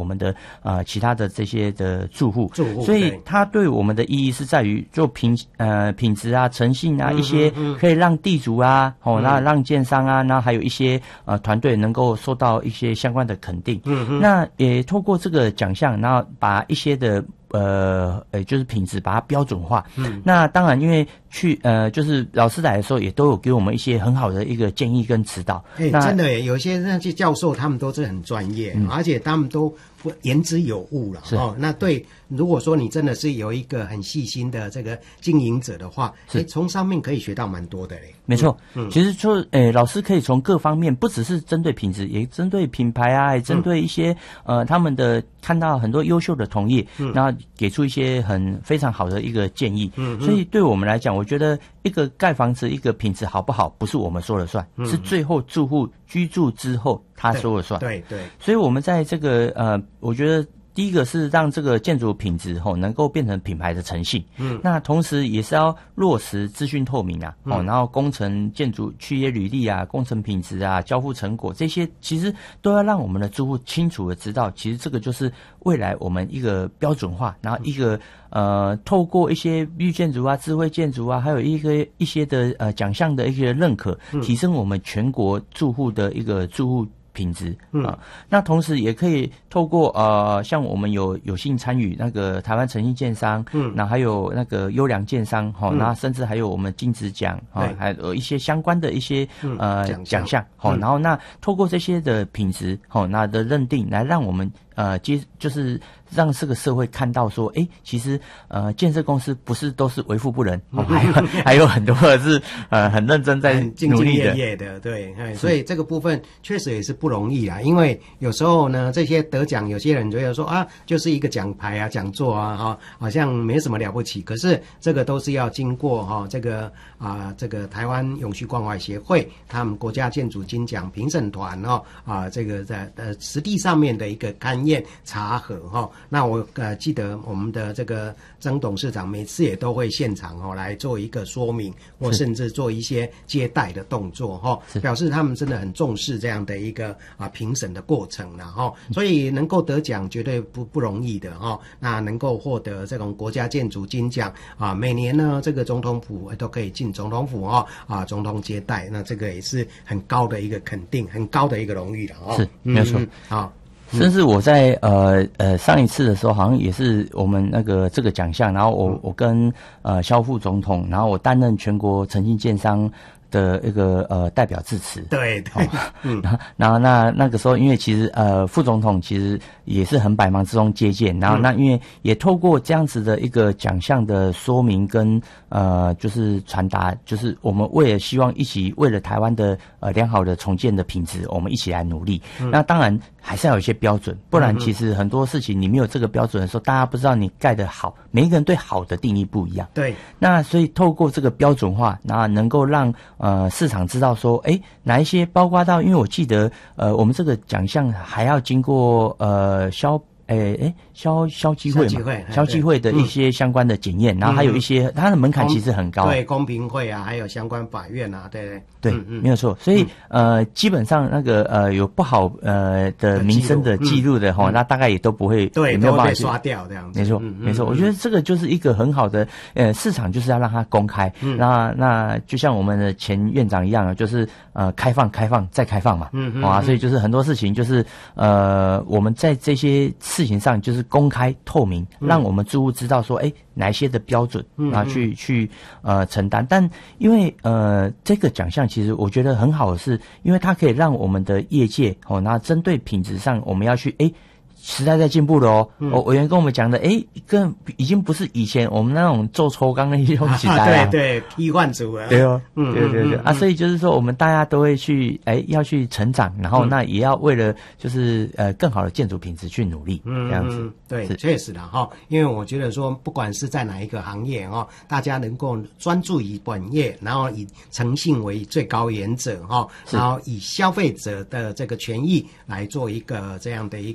我们的其他的这些的住户，所以它对我们的意义是在于就品质啊、诚信啊，一些可以让地主啊，那让建商啊，那还有一些团队能够受到一些相关的肯定。那也透过这个奖项，然后把一些的就是品质把它标准化。那当然，因为就是老师来的时候，也都有给我们一些很好的一个建议跟指导。 真的有些那些教授他们都是很专业，而且他们都言之有物了。那对，如果说你真的是有一个很细心的这个经营者的话，从上面可以学到蛮多的嘞。 没错，其实就老师可以从各方面，不只是针对品质，也针对品牌啊，也针对一些他们的看到很多优秀的同业，然后给出一些非常好的一个建议。所以对我们来讲，我觉得一个盖房子一个品质好不好，不是我们说了算，是最后住户居住之后他说了算。 对， 所以我们在这个我觉得第一个是让这个建筑品质能够变成品牌的诚信，那同时也是要落实资讯透明啊，然后工程建筑契约履历啊、工程品质啊、交付成果这些，其实都要让我们的住户清楚的知道，其实这个就是未来我们一个标准化，然后一个透过一些绿建筑啊、智慧建筑啊，还有一些的奖项的一些认可，提升我们全国住户的一个住户品质那同时也可以透过像我们有幸参与那个台湾诚信建商，然后还有那个优良建商那甚至还有我们金质奖还有一些相关的一些奖项然后那透过这些的品质那的认定来让我们就是让这个社会看到说，其实建设公司不是都是为富不仁，还有很多的是很认真在努力的， 兢兢业业的，对，所以这个部分确实也是不容易啦。因为有时候呢，这些得奖，有些人觉得说就是一个奖牌啊、讲座啊，好像没什么了不起。可是这个都是要经过这个台湾永续关怀协会他们国家建筑金奖评审团这个在实地上面的一个勘验查核那我记得我们的这个曾董事长每次也都会现场来做一个说明，或甚至做一些接待的动作表示他们真的很重视这样的一个评审的过程啦所以能够得奖绝对不容易的那能够获得这种国家建筑金奖每年呢这个总统府都可以进总统府总统接待，那这个也是很高的一个肯定，很高的一个荣誉了是没有错甚至我在上一次的时候，好像也是我们那个这个奖项，然后我跟萧副总统，然后我担任全国诚信建商的一个代表致辞。 对， 然后那个时候，因为其实副总统其实也是很百忙之中接见，然后那因为也透过这样子的一个奖项的说明跟就是传达，就是我们希望一起为了台湾的良好的重建的品质，我们一起来努力。那当然还是要有一些标准，不然其实很多事情你没有这个标准的时候，大家不知道你盖得好，每一个人对好的定义不一样。 对， 那所以透过这个标准化，那能够让市场知道说，哪一些包括到，因为我记得我们这个奖项还要经过消基会的一些相关的检验，然后还有一些它的门槛其实很高， 对，公平会啊，还有相关法院啊， 对，没有错。所以基本上那个有不好的民生的记录的那大概也都不会， 对， 没有办法被刷掉这样子。 没错，我觉得这个就是一个很好的市场，就是要让它公开。那就像我们的前院长一样，就是开放再开放嘛，所以就是很多事情就是我们在这些事情上就是公开透明，让我们住户知道说，哪一些的标准去承担。但因为这个奖项其实我觉得很好的是，因为它可以让我们的业界那针对品质上我们要去时代在进步了委员跟我们讲的更已经不是以前我们那种做抽钢的一种时代了， 对，替换组了， 对对所以就是说我们大家都会去要去成长，然后那也要为了就是更好的建筑品质去努力这样子。 对，确实啦因为我觉得说不管是在哪一个行业大家能够专注于本业，然后以诚信为最高原则然后以消费者的这个权益来做一个这样的一个依归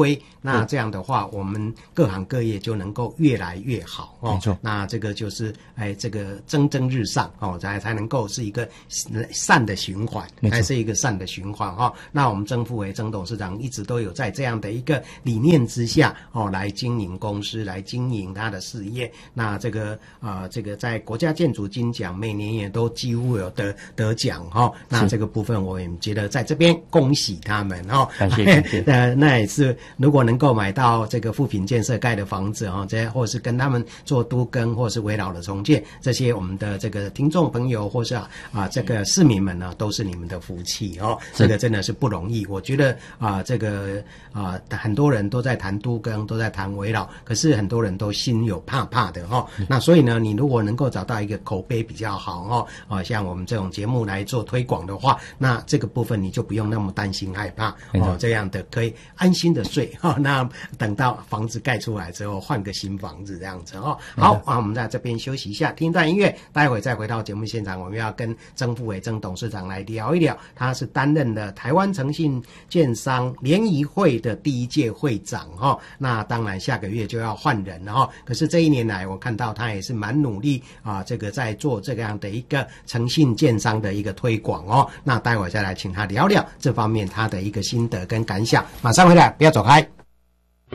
规，那这样的话，我们各行各业就能够越来越好哦。 没错， 那这个就是这个蒸蒸日上哦，才能够是一个善的循环，才是一个善的循环哦。那我们曾富维曾董事长一直都有在这样的一个理念之下哦，来经营公司，来经营他的事业。那这个在国家建筑金奖每年也都几乎有得奖哦。那这个部分我也觉得在这边恭喜他们哦， 感谢。 那也是如果能够买到这个富品建设盖的房子哦，这或是跟他们做都更或是围绕的重建，这些我们的这个听众朋友或是这个市民们呢，都是你们的福气哦。这个真的是不容易。我觉得很多人都在谈都更，都在谈围绕，可是很多人都心有怕的哦。那所以呢，你如果能够找到一个口碑比较好哦，像我们这种节目来做推广的话，那这个部分你就不用那么担心害怕哦，这样的可以安心的睡哦。那等到房子盖出来之后，换个新房子这样子哦。好我们在这边休息一下，听一段音乐，待会再回到节目现场，我们要跟曾富维曾董事长来聊一聊。他是担任了台湾诚信建商联谊会的第1届会长哦。那当然下个月就要换人了哦。可是这一年来，我看到他也是蛮努力这个在做这样的一个诚信建商的一个推广哦。那待会再来请他聊聊这方面他的一个心得跟感想。马上回来，不要走开。